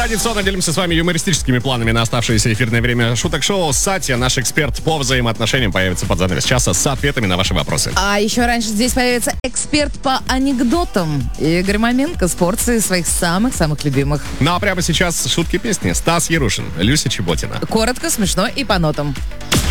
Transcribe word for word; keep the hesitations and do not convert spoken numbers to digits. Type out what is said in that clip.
Традиционно делимся с вами юмористическими планами на оставшееся эфирное время шуток-шоу. Сатья, наш эксперт по взаимоотношениям, появится под занавес часа с ответами на ваши вопросы. А еще раньше здесь появится эксперт по анекдотам. Игорь Маменко с порцией своих самых-самых любимых. Ну а прямо сейчас шутки песни. Стас Ярушин, Люся Чеботина. Коротко, смешно и по нотам.